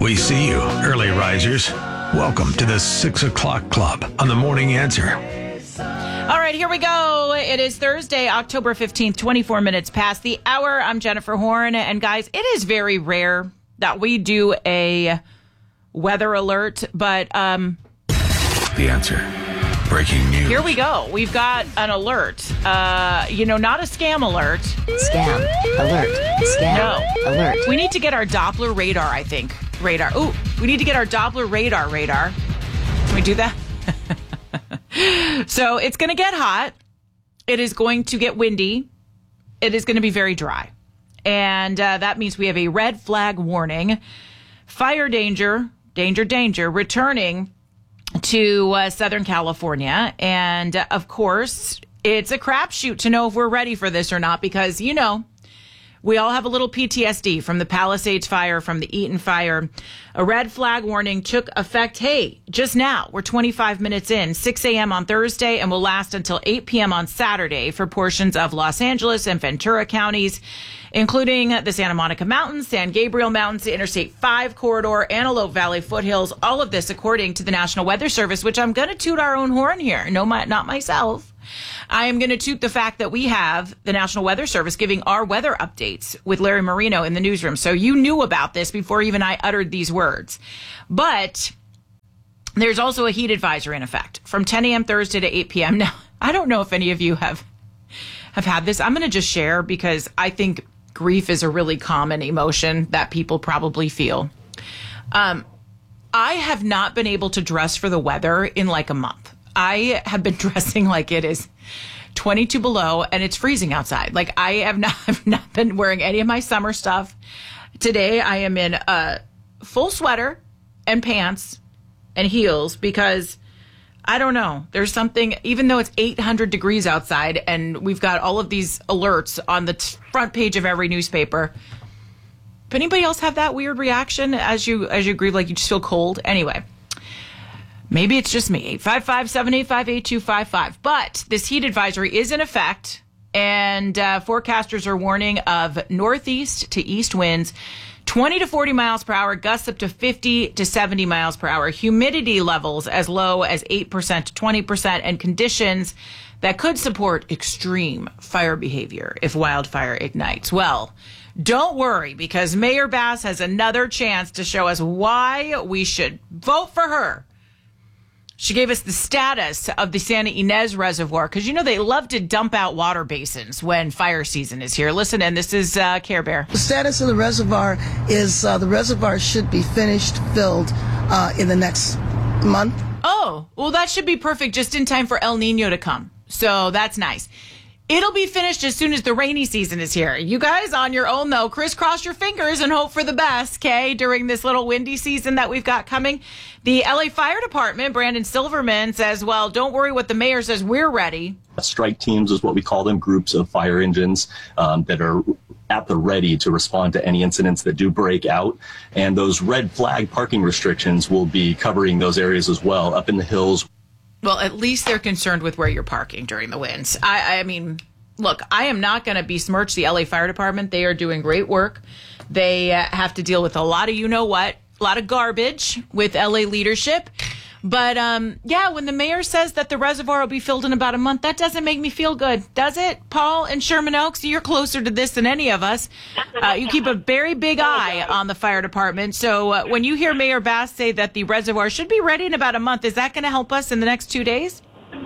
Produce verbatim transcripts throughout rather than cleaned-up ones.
We see you, early risers. Welcome to the six o'clock club on the Morning Answer. All right, here we go. It is Thursday, October fifteenth, twenty-four minutes past the hour. I'm Jennifer Horn. And guys, it is very rare that we do a weather alert, but um, The Answer. Breaking news. Here we go. We've got an alert. Uh, you know, not a scam alert. Scam alert. Scam No. alert. We need to get our Doppler radar, I think. Radar. Ooh, we need to get our Doppler radar radar. Can we do that? So it's going to get hot. It is going to get windy. It is going to be very dry. And uh, that means we have a red flag warning. Fire danger, danger, danger, returning to uh, Southern California. And uh, of course, it's a crapshoot to know if we're ready for this or not, because, you know, we all have a little P T S D from the Palisades fire, from the Eaton fire. A red flag warning took effect, hey, just now. We're twenty-five minutes in, six a.m. on Thursday, and will last until eight p.m. on Saturday for portions of Los Angeles and Ventura counties, including the Santa Monica Mountains, San Gabriel Mountains, the Interstate five corridor, Antelope Valley foothills, all of this according to the National Weather Service, which I'm going to toot our own horn here. No, my, not myself. I am going to toot the fact that we have the National Weather Service giving our weather updates with Larry Marino in the newsroom. So you knew about this before even I uttered these words. But there's also a heat advisory in effect from ten a.m. Thursday to eight p.m. Now, I don't know if any of you have have had this. I'm going to just share because I think grief is a really common emotion that people probably feel. Um, I have not been able to dress for the weather in like a month. I have been dressing like it is twenty-two below and it's freezing outside. Like I have not, have not been wearing any of my summer stuff. Today I am in a full sweater and pants and heels because I don't know. There's something, even though it's eight hundred degrees outside and we've got all of these alerts on the t- front page of every newspaper. If anybody else have that weird reaction as you, as you grieve, like you just feel cold? Anyway. Maybe it's just me. eight five five, seven eight five, eight two five five. But this heat advisory is in effect, and uh, forecasters are warning of northeast to east winds, twenty to forty miles per hour, gusts up to fifty to seventy miles per hour, humidity levels as low as eight percent to twenty percent, and conditions that could support extreme fire behavior if wildfire ignites. Well, don't worry, because Mayor Bass has another chance to show us why we should vote for her. She gave us the status of the Santa Ynez Reservoir, because, you know, they love to dump out water basins when fire season is here. Listen in. This is uh, Care Bear. The status of the reservoir is uh, the reservoir should be finished, filled uh, in the next month. Oh, well, that should be perfect just in time for El Nino to come. So that's nice. It'll be finished as soon as the rainy season is here. You guys on your own, though, crisscross your fingers and hope for the best, okay, during this little windy season that we've got coming. The L A Fire Department, Brandon Silverman, says, well, don't worry what the mayor says. We're ready. Strike teams is what we call them, groups of fire engines um, that are at the ready to respond to any incidents that do break out. And those red flag parking restrictions will be covering those areas as well, up in the hills. Well, at least they're concerned with where you're parking during the winds. I, I mean, look, I am not going to besmirch the L A Fire Department. They are doing great work. They uh, have to deal with a lot of you-know-what, a lot of garbage with L A leadership. But, um, yeah, when the mayor says that the reservoir will be filled in about a month, that doesn't make me feel good, does it? Paul and Sherman Oaks, you're closer to this than any of us. Uh, you keep a very big eye on the fire department. So uh, when you hear Mayor Bass say that the reservoir should be ready in about a month, is that going to help us in the next two days?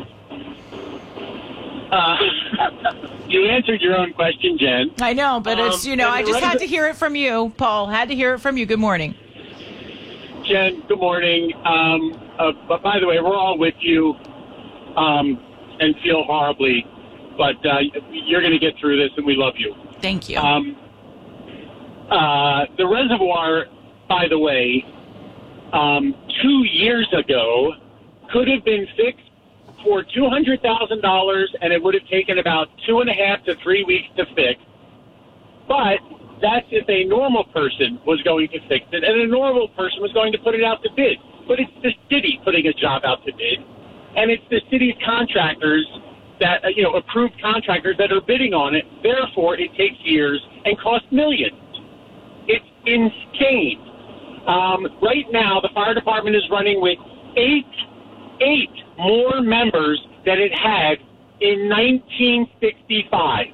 Uh, you answered your own question, Jen. I know, but um, it's, you know, I just had to hear it from you, Paul. Had to hear it from you. Good morning. Jen, good morning. Um, uh, but by the way, we're all with you um, and feel horribly, but uh, you're going to get through this, and we love you. Thank you. Um, uh, the reservoir, by the way, um, two years ago could have been fixed for two hundred thousand dollars, and it would have taken about two and a half to three weeks to fix. But that's if a normal person was going to fix it, and a normal person was going to put it out to bid. But it's the city putting a job out to bid, and it's the city's contractors that, uh, you know, approved contractors that are bidding on it. Therefore, it takes years and costs millions. It's insane. Um, right now, the fire department is running with eight, eight more members than it had in nineteen sixty-five.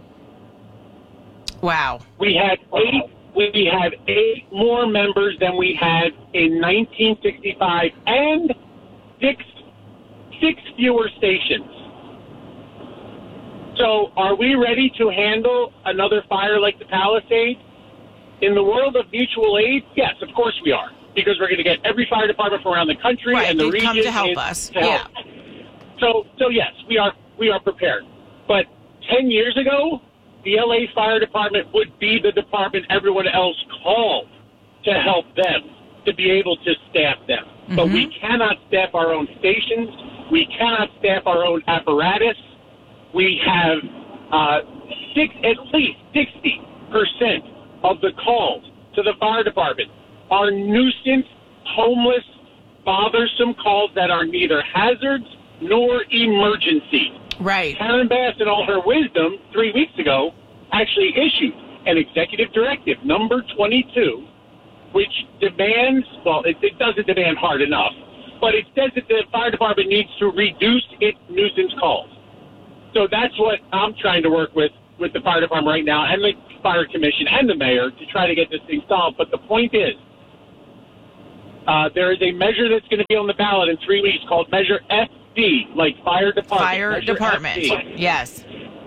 Wow. We had eight. We had eight more members than we had in nineteen sixty-five, and six six fewer stations. So, are we ready to handle another fire like the Palisades? In the world of mutual aid, yes, of course we are, because we're going to get every fire department from around the country Right, and the they'd region come to help is us. to help. Yeah. So, so yes, we are we are prepared. But ten years ago, the L A Fire Department would be the department everyone else called to help them, to be able to staff them. Mm-hmm. But we cannot staff our own stations. We cannot staff our own apparatus. We have uh, six, at least sixty percent of the calls to the fire department are nuisance, homeless, bothersome calls that are neither hazards nor emergency. Right. Karen Bass, in all her wisdom, three weeks ago, actually issued an executive directive, number twenty-two, which demands, well, it, it doesn't demand hard enough, but it says that the fire department needs to reduce its nuisance calls. So that's what I'm trying to work with, with the fire department right now, and the fire commission and the mayor, to try to get this thing solved. But the point is, uh, there is a measure that's going to be on the ballot in three weeks called Measure F D, like fire department. Fire Measure department. F D. Yes.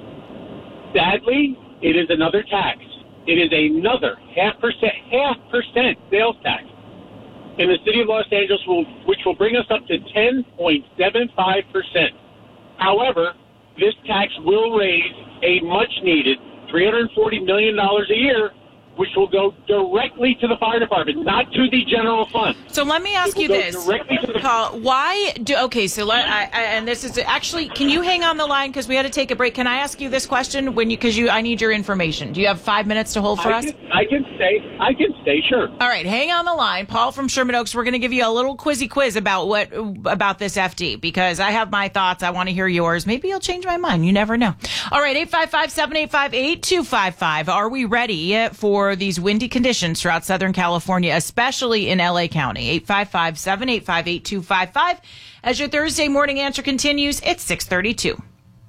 Sadly, it is another tax. It is another half percent, half percent sales tax in the city of Los Angeles, will, which will bring us up to ten point seven five percent. However, this tax will raise a much-needed three hundred forty million dollars a year, which will go directly to the fire department, not to the general fund. So let me ask you this, Paul. Why do? Okay, so let I, I, and this is actually. Can you hang on the line because we had to take a break? Can I ask you this question when you because you I need your information. Do you have five minutes to hold for I us? Can, I can stay. I can stay. Sure. All right, hang on the line, Paul from Sherman Oaks. We're going to give you a little quizzy quiz about what about this F D because I have my thoughts. I want to hear yours. Maybe you'll change my mind. You never know. All right, eight five five, seven eight five, eight two five five. Are we ready for these windy conditions throughout Southern California, especially in L A County? eight five five, seven eight five, eight two five five. As your Thursday morning answer continues, it's six thirty-two.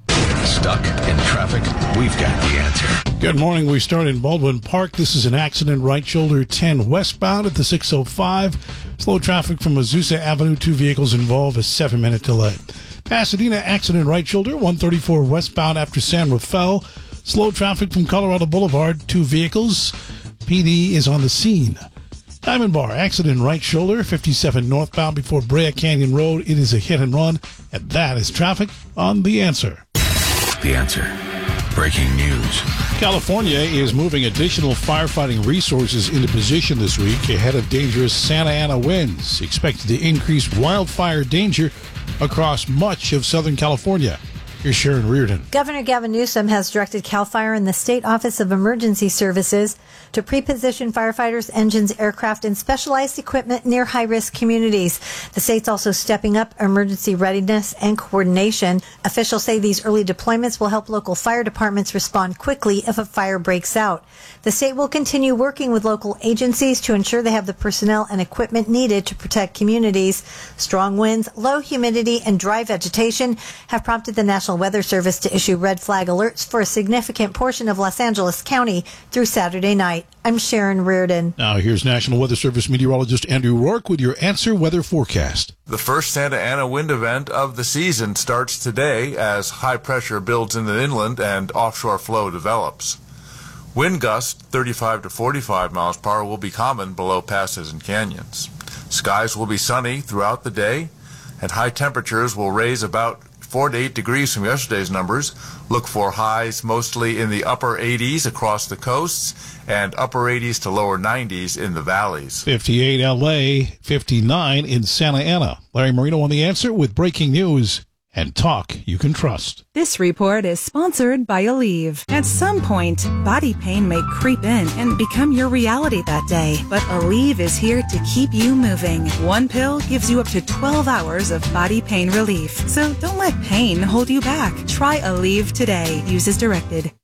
Stuck in traffic? We've got the answer. Good morning. We start in Baldwin Park. This is an accident right shoulder ten westbound at the six oh five. Slow traffic from Azusa Avenue. Two vehicles involved, a seven-minute delay. Pasadena accident right shoulder one thirty-four westbound after San Rafael. Slow traffic from Colorado Boulevard. Two vehicles. P D is on the scene. Diamond Bar accident right shoulder fifty-seven northbound before Brea Canyon Road. It is a hit and run, and that is traffic on The Answer. The Answer. Breaking news. California is moving additional firefighting resources into position this week ahead of dangerous Santa Ana winds, expected to increase wildfire danger across much of Southern California. Here's Sharon Reardon. Governor Gavin Newsom has directed CAL FIRE and the State Office of Emergency Services to pre-position firefighters, engines, aircraft, and specialized equipment near high-risk communities. The state's also stepping up emergency readiness and coordination. Officials say these early deployments will help local fire departments respond quickly if a fire breaks out. The state will continue working with local agencies to ensure they have the personnel and equipment needed to protect communities. Strong winds, low humidity, and dry vegetation have prompted the National Weather Service to issue red flag alerts for a significant portion of Los Angeles County through Saturday night. I'm Sharon Reardon. Now here's National Weather Service meteorologist Andrew Rourke with your Answer Weather Forecast. The first Santa Ana wind event of the season starts today as high pressure builds in the inland and offshore flow develops. Wind gusts thirty-five to forty-five miles per hour will be common below passes and canyons. Skies will be sunny throughout the day, and high temperatures will raise about four to eight degrees from yesterday's numbers. Look for highs mostly in the upper eighties across the coasts and upper eighties to lower nineties in the valleys. fifty-eight L A, fifty-nine in Santa Ana. Larry Marino on The Answer with breaking news and talk you can trust. This report is sponsored by Aleve. At some point, body pain may creep in and become your reality that day. But Aleve is here to keep you moving. One pill gives you up to twelve hours of body pain relief. So don't let pain hold you back. Try Aleve today. Use as directed.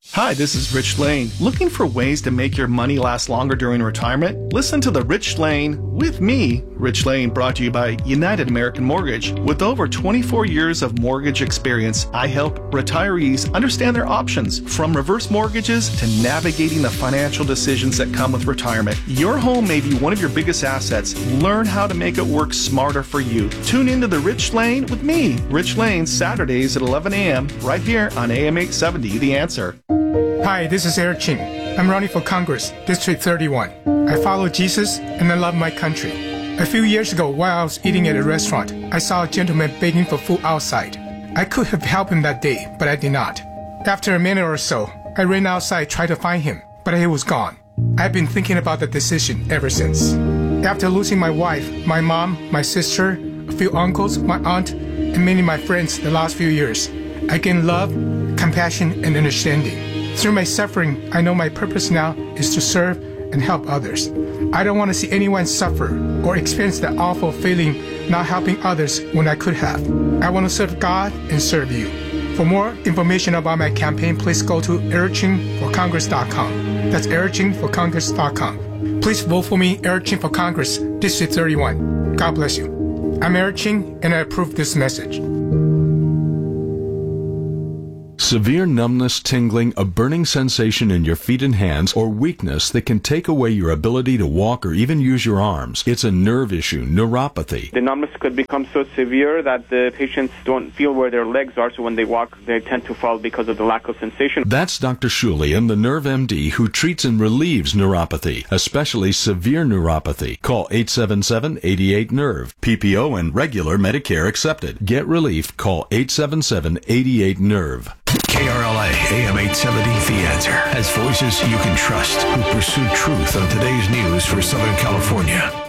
Hi, this is Rich Lane. Looking for ways to make your money last longer during retirement? Listen to the Rich Lane with me, Rich Lane, brought to you by United American Mortgage. With over twenty-four years of mortgage experience, I help retirees understand their options, from reverse mortgages to navigating the financial decisions that come with retirement. Your home may be one of your biggest assets. Learn how to make it work smarter for you. Tune into the Rich Lane with me, Rich Lane, Saturdays at eleven a.m. right here on A M eight seventy, The Answer. Hi, this is Eric Ching. I'm running for Congress, District thirty-one. I follow Jesus and I love my country. A few years ago, while I was eating at a restaurant, I saw a gentleman begging for food outside. I could have helped him that day, but I did not. After a minute or so, I ran outside trying to find him, but he was gone. I've been thinking about the decision ever since. After losing my wife, my mom, my sister, a few uncles, my aunt, and many of my friends the last few years, I gained love, compassion, and understanding. Through my suffering, I know my purpose now is to serve and help others. I don't want to see anyone suffer or experience that awful feeling not helping others when I could have. I want to serve God and serve you. For more information about my campaign, please go to eric ching for congress dot com. That's eric ching for congress dot com. Please vote for me, Eric Ching for Congress, District thirty-one. God bless you. I'm Eric Ching, and I approve this message. Severe numbness, tingling, a burning sensation in your feet and hands, or weakness that can take away your ability to walk or even use your arms. It's a nerve issue, neuropathy. The numbness could become so severe that the patients don't feel where their legs are, so when they walk, they tend to fall because of the lack of sensation. That's Doctor Shulian, the Nerve M D, who treats and relieves neuropathy, especially severe neuropathy. Call eight seven seven, eight eight, nerve. P P O and regular Medicare accepted. Get relief. Call eight seven seven, eight eight, nerve. K R L A, A M eight seventy, The Answer, has voices you can trust who pursue truth on today's news for Southern California.